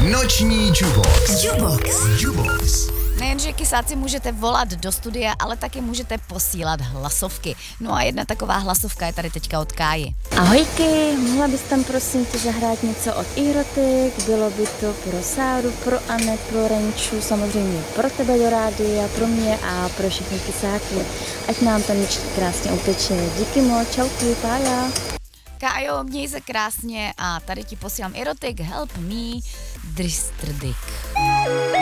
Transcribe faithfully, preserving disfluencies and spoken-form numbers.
Noční Jubox. Jubox. Jubox. Nejenže kysáci můžete volat do studia, ale taky můžete posílat hlasovky. No a jedna taková hlasovka je tady teďka od Káji. Ahojky, mohla bys tam prosím tě zahrát něco od Erotik? Bylo by to pro Sáru, pro Anet, pro Renču, samozřejmě pro tebe do rádia, pro mě a pro všechny kysáky. Ať nám tam ještě krásně uteče. Díky moc, čauky, pája. Kájo, měj se krásně a tady ti posílám Erotik, Help Me, Dristrdik.